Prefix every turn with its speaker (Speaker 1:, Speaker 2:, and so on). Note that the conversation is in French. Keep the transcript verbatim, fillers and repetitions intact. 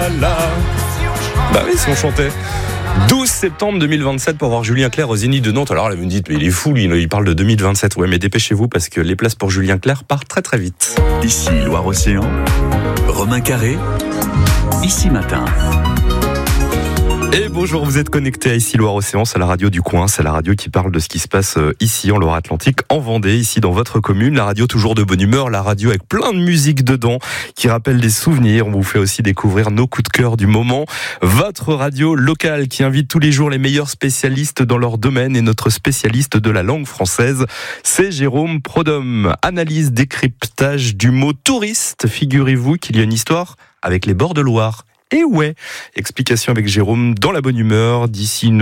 Speaker 1: Bah oui, si on chantait. douze septembre deux mille vingt-sept pour voir Julien Clerc au Zénith de Nantes. Alors là, vous me dites, mais il est fou, lui, il parle de deux mille vingt-sept. Ouais, mais dépêchez-vous parce que les places pour Julien Clerc partent très très vite.
Speaker 2: Ici Loire-Océan, Romain Carré, Ici Matin.
Speaker 1: Et bonjour, vous êtes connectés à Ici Loire-Océan, c'est la radio du coin, c'est la radio qui parle de ce qui se passe ici en Loire-Atlantique, en Vendée, ici dans votre commune. La radio toujours de bonne humeur, la radio avec plein de musique dedans qui rappelle des souvenirs. On vous fait aussi découvrir nos coups de cœur du moment. Votre radio locale qui invite tous les jours les meilleurs spécialistes dans leur domaine et notre spécialiste de la langue française, c'est Jérôme Prodhomme. Analyse, décryptage du mot touriste. Figurez-vous qu'il y a une histoire avec les bords de Loire. Et ouais, explication avec Jérôme dans la bonne humeur d'ici une